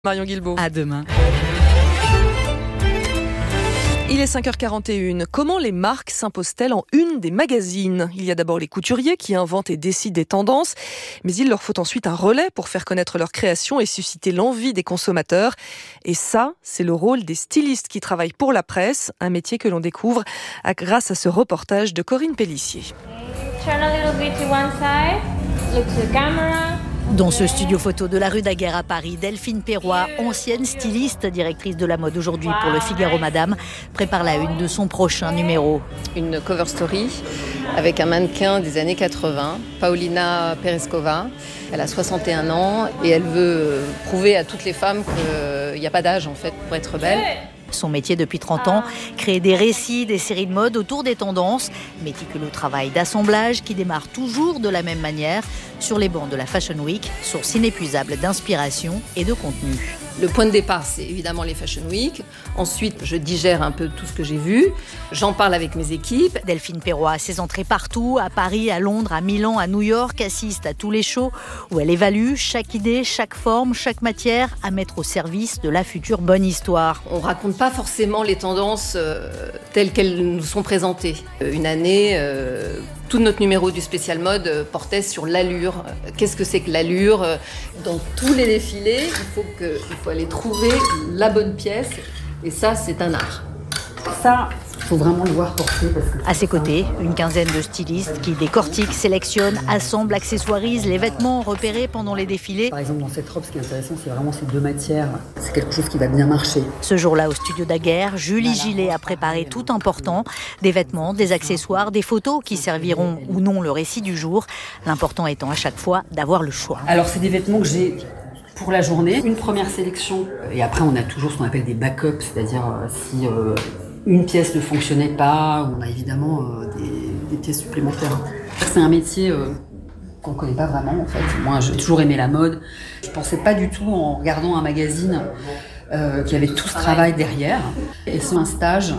Marion Guilbault. À demain. Il est 5h41. Comment les marques s'imposent-elles en une des magazines ? Il y a d'abord les couturiers qui inventent et décident des tendances, mais il leur faut ensuite un relais pour faire connaître leur création et susciter l'envie des consommateurs. Et ça, c'est le rôle des stylistes qui travaillent pour la presse, un métier que l'on découvre grâce à ce reportage de Corinne Pellissier. Turn a little bit to one side, look to the camera. Dans ce studio photo de la rue Daguerre à Paris, Delphine Perroy, ancienne styliste, directrice de la mode aujourd'hui pour le Figaro Madame, prépare la une de son prochain numéro. Une cover story avec un mannequin des années 80, Paulina Pereskova. Elle a 61 ans et elle veut prouver à toutes les femmes qu'il n'y a pas d'âge en fait pour être belle. Son métier depuis 30 ans, créer des récits, des séries de mode autour des tendances. Méticuleux travail d'assemblage qui démarre toujours de la même manière sur les bancs de la Fashion Week, source inépuisable d'inspiration et de contenu. Le point de départ, c'est évidemment les Fashion Week. Ensuite, je digère un peu tout ce que j'ai vu. J'en parle avec mes équipes. Delphine Perroy a ses entrées partout, à Paris, à Londres, à Milan, à New York, assiste à tous les shows où elle évalue chaque idée, chaque forme, chaque matière à mettre au service de la future bonne histoire. On raconte pas forcément les tendances telles qu'elles nous sont présentées. Une année, tout notre numéro du spécial mode portait sur l'allure. Qu'est-ce que c'est que l'allure ? Dans tous les défilés, il faut aller trouver la bonne pièce. Et ça, c'est un art. Ça, il faut vraiment le voir porter. À ses côtés, une quinzaine de stylistes qui décortiquent, sélectionnent, assemblent, accessoirisent les vêtements repérés pendant les défilés. Par exemple, dans cette robe, ce qui est intéressant, c'est vraiment ces deux matières. C'est quelque chose qui va bien marcher. Ce jour-là, au studio Daguerre, Julie Gillet a préparé tout un portant. Des vêtements, des accessoires, des photos qui serviront ou non le récit du jour. L'important étant à chaque fois d'avoir le choix. Alors, c'est des vêtements que j'ai pour la journée. Une première sélection. Et après, on a toujours ce qu'on appelle des backups. C'est-à-dire, si une pièce ne fonctionnait pas, on a évidemment des pièces supplémentaires. C'est un métier qu'on ne connaît pas vraiment en fait. Moi j'ai toujours aimé la mode. Je ne pensais pas du tout en regardant un magazine qu'il y avait tout ce travail derrière. Et c'est un stage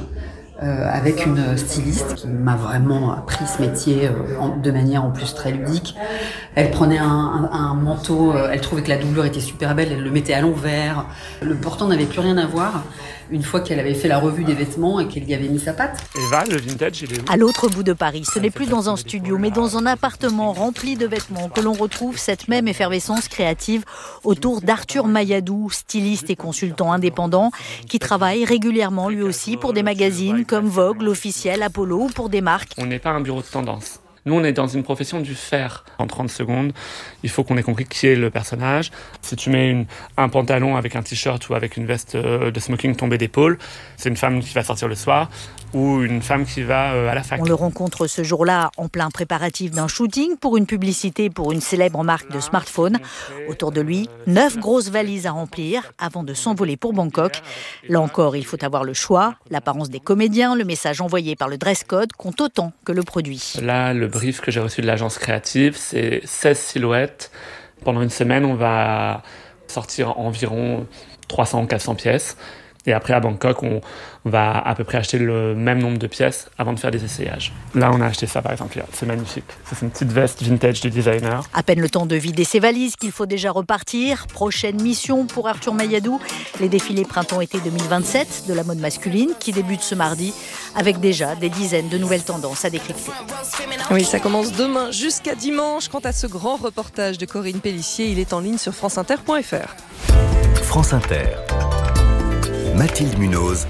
avec une styliste qui m'a vraiment appris ce métier de manière en plus très ludique. Elle prenait un manteau, elle trouvait que la doublure était super belle, elle le mettait à l'envers. Le portant n'avait plus rien à voir une fois qu'elle avait fait la revue des vêtements et qu'elle y avait mis sa patte. Eva, le vintage, il est où ? À l'autre bout de Paris, ce n'est plus dans un studio, mais dans un appartement rempli de vêtements que l'on retrouve cette même effervescence créative autour d'Arthur Mayadou, styliste et consultant indépendant, qui travaille régulièrement lui aussi pour des magazines comme Vogue, l'Officiel, Apollo ou pour des marques. On n'est pas un bureau de tendance. Nous, on est dans une profession du faire. En 30 secondes, il faut qu'on ait compris qui est le personnage. Si tu mets un pantalon avec un t-shirt ou avec une veste de smoking tombée d'épaule, c'est une femme qui va sortir le soir ou une femme qui va à la fac. On le rencontre ce jour-là en plein préparatif d'un shooting pour une publicité pour une célèbre marque de smartphone. Autour de lui, 9 grosses valises à remplir avant de s'envoler pour Bangkok. Là encore, il faut avoir le choix. L'apparence des comédiens, le message envoyé par le dress code compte autant que le produit. Là, le brief que j'ai reçu de l'agence créative, c'est 16 silhouettes. Pendant une semaine, on va sortir environ 300 ou 400 pièces. Et après, à Bangkok, on va à peu près acheter le même nombre de pièces avant de faire des essayages. Là, on a acheté ça, par exemple. C'est magnifique. C'est une petite veste vintage du designer. À peine le temps de vider ses valises qu'il faut déjà repartir. Prochaine mission pour Arthur Mayadou, les défilés printemps-été 2027 de la mode masculine qui débute ce mardi avec déjà des dizaines de nouvelles tendances à décrypter. Oui, ça commence demain jusqu'à dimanche. Quant à ce grand reportage de Corinne Pellissier, il est en ligne sur franceinter.fr. France Inter. Mathilde Munoz,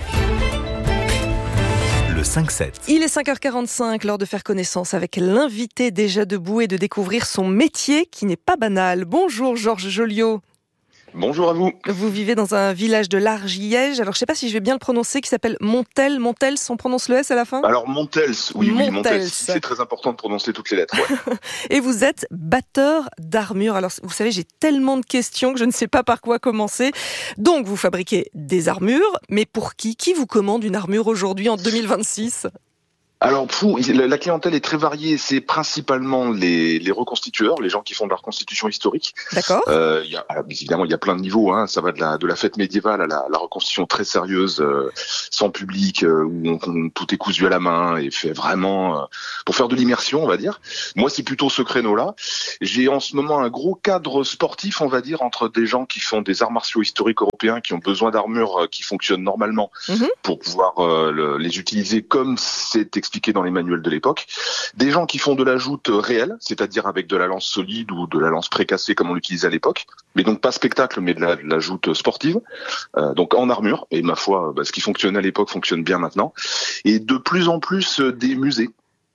le 5-7. Il est 5h45, l'heure de faire connaissance avec l'invité déjà debout et de découvrir son métier qui n'est pas banal. Bonjour Georges Joliot. Bonjour à vous. Vous vivez dans un village de l'Argiège, alors je ne sais pas si je vais bien le prononcer, qui s'appelle Montels. Montels, on prononce le S à la fin ? Alors Montels, oui, Montels. C'est très important de prononcer toutes les lettres. Ouais. Et vous êtes batteur d'armure. Alors vous savez, j'ai tellement de questions que je ne sais pas par quoi commencer. Donc vous fabriquez des armures, mais pour qui ? Qui vous commande une armure aujourd'hui en 2026 ? Alors, la clientèle est très variée. C'est principalement les reconstitueurs, les gens qui font de la reconstitution historique. D'accord. Évidemment, il y a plein de niveaux. Ça va de la fête médiévale à la reconstitution très sérieuse, sans public, où tout est cousu à la main et fait vraiment pour faire de l'immersion, on va dire. Moi, c'est plutôt ce créneau-là. J'ai en ce moment un gros cadre sportif, on va dire, entre des gens qui font des arts martiaux historiques européens, qui ont besoin d'armures qui fonctionnent normalement pour pouvoir les utiliser comme c'est expliqué dans les manuels de l'époque, des gens qui font de la joute réelle, c'est-à-dire avec de la lance solide ou de la lance précassée comme on l'utilisait à l'époque, mais donc pas spectacle, mais de la joute sportive, donc en armure, et ma foi, ce qui fonctionnait à l'époque fonctionne bien maintenant, et de plus en plus des musées.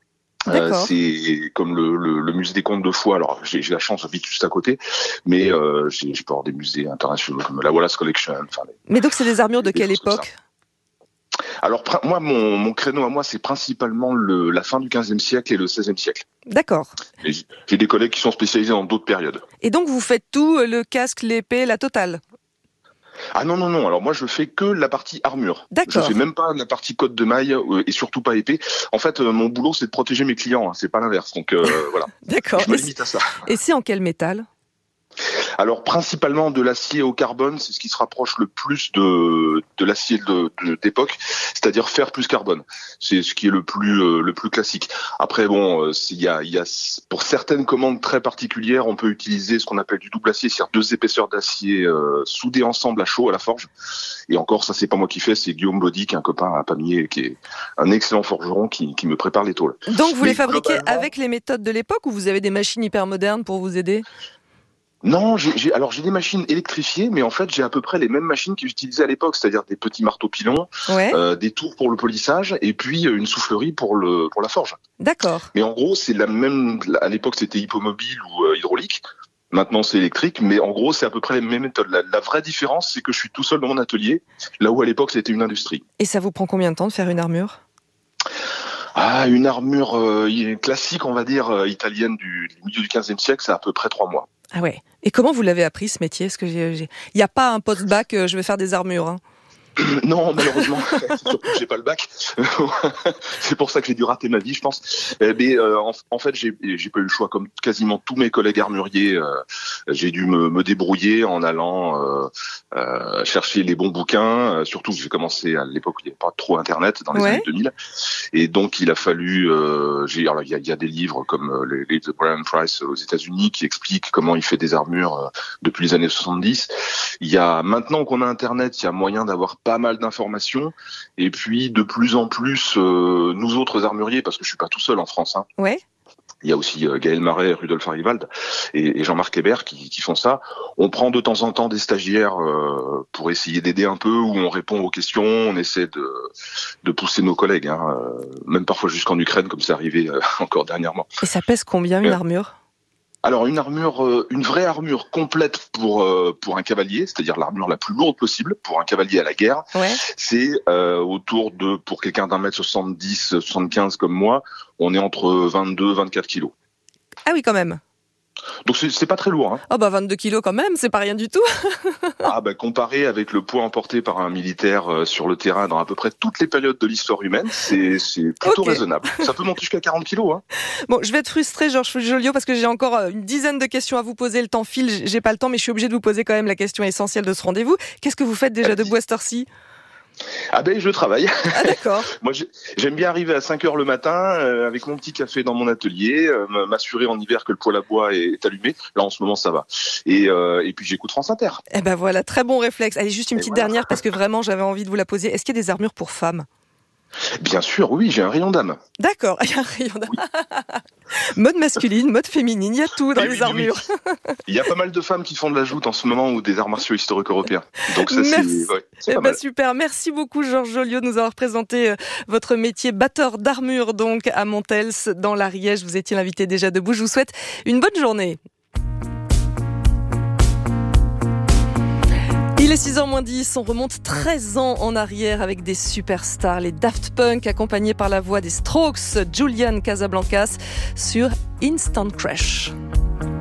C'est comme le musée des contes de Foix. Alors j'ai la chance d'habiter juste à côté, mais je peux avoir des musées internationaux comme la Wallace Collection. Mais donc c'est des armures de quelle époque ? Alors moi, mon créneau à moi, c'est principalement la fin du XVe siècle et le XVIe siècle. D'accord. Et j'ai des collègues qui sont spécialisés dans d'autres périodes. Et donc vous faites tout, le casque, l'épée, la totale ? Ah non. Alors moi, je fais que la partie armure. D'accord. Je fais même pas la partie cotte de maille et surtout pas épée. En fait, mon boulot, c'est de protéger mes clients. C'est pas l'inverse. Donc voilà. D'accord. Je me limite à ça. Et c'est en quel métal ? Alors principalement de l'acier au carbone, c'est ce qui se rapproche le plus de l'acier d'époque, c'est-à-dire fer plus carbone. C'est ce qui est le plus classique. Après bon, il y a pour certaines commandes très particulières, on peut utiliser ce qu'on appelle du double acier, c'est-à-dire 2 épaisseurs d'acier soudées ensemble à chaud à la forge. Et encore, ça c'est pas moi qui fais, c'est Guillaume Baudy, qui est un copain à Pamiers, qui est un excellent forgeron qui me prépare les tôles. Donc vous les fabriquez avec les méthodes de l'époque ou vous avez des machines hyper modernes pour vous aider ? Non, j'ai des machines électrifiées, mais en fait j'ai à peu près les mêmes machines qu'ils utilisaient à l'époque, c'est-à-dire des petits marteaux pilons, des tours pour le polissage et puis une soufflerie pour la forge. D'accord. Mais en gros c'est la même. À l'époque c'était hippomobile ou hydraulique. Maintenant c'est électrique, mais en gros c'est à peu près les mêmes méthodes. La vraie différence c'est que je suis tout seul dans mon atelier, là où à l'époque c'était une industrie. Et ça vous prend combien de temps de faire une armure ? Une armure classique, on va dire, italienne du milieu du XVe siècle, c'est à peu près 3 mois. Ah ouais. Et comment vous l'avez appris ce métier ? Parce que il n'y a pas un post-bac, je vais faire des armures. Non, malheureusement, surtout que j'ai pas le bac. C'est pour ça que j'ai dû rater ma vie, je pense. Mais en fait, j'ai pas eu le choix, comme quasiment tous mes collègues armuriers. J'ai dû me débrouiller en allant chercher les bons bouquins. Surtout que j'ai commencé à l'époque où il n'y avait pas trop Internet, dans les années 2000. Et donc, il a fallu. Il y a des livres comme les livres de Brian Price aux États-Unis qui expliquent comment il fait des armures depuis les années 70. Il y a maintenant qu'on a Internet, il y a moyen d'avoir pas mal d'informations, et puis de plus en plus nous autres armuriers, parce que je suis pas tout seul en France. Ouais. Il y a aussi Gaël Marais, Rudolf Arivald et Jean-Marc Hébert qui font ça. On prend de temps en temps des stagiaires pour essayer d'aider un peu, où on répond aux questions, on essaie de pousser nos collègues, même parfois jusqu'en Ukraine, comme c'est arrivé encore dernièrement. Et ça pèse combien une armure ? Alors une vraie armure complète pour un cavalier, c'est-à-dire l'armure la plus lourde possible pour un cavalier à la guerre, c'est autour de, pour quelqu'un d'1m70, 75 comme moi, on est entre 22 et 24 kilos. Ah oui, quand même. Donc c'est pas très lourd. 22 kilos quand même, c'est pas rien du tout. Comparé avec le poids emporté par un militaire sur le terrain dans à peu près toutes les périodes de l'histoire humaine, c'est plutôt raisonnable. Ça peut monter jusqu'à 40 kilos. Bon, je vais être frustrée, Georges Joliot, parce que j'ai encore une dizaine de questions à vous poser. Le temps file, j'ai pas le temps, mais je suis obligée de vous poser quand même la question essentielle de ce rendez-vous. Qu'est-ce que vous faites déjà de beau à cette heure-ci ? Je travaille. Ah d'accord. Moi j'aime bien arriver à 5h le matin avec mon petit café dans mon atelier, m'assurer en hiver que le poêle à bois est allumé. Là en ce moment ça va. Et puis j'écoute France Inter. Voilà, très bon réflexe. Allez, juste une petite dernière parce que vraiment j'avais envie de vous la poser. Est-ce qu'il y a des armures pour femmes ? Bien sûr, oui, j'ai un rayon d'âme. D'accord, il y a un rayon d'âme. Oui. Mode masculine, mode féminine, il y a tout dans les armures. Oui. Il y a pas mal de femmes qui font de la joute en ce moment ou des arts martiaux historiques européens. Donc ça, c'est pas mal. Super, merci beaucoup Georges Joliot de nous avoir présenté votre métier batteur d'armure donc à Montels dans l'Ariège. Vous étiez l'invité déjà debout. Je vous souhaite une bonne journée. Il est 6h-10, on remonte 13 ans en arrière avec des superstars, les Daft Punk accompagnés par la voix des Strokes, Julian Casablancas sur Instant Crush.